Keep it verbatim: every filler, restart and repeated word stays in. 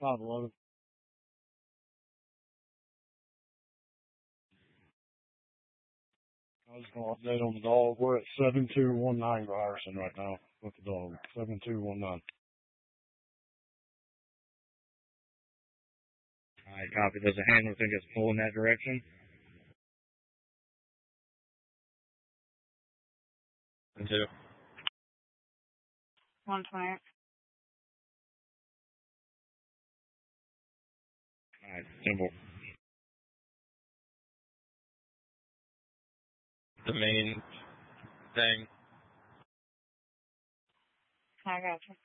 five eleven. I was going to update on the dog. We're at seven two one nine Ryerson right now with the dog. seven two one nine. Alright, copy. Does the handler think it's pulling that direction? And two. one twenty. Alright, simple. The main thing. I got you.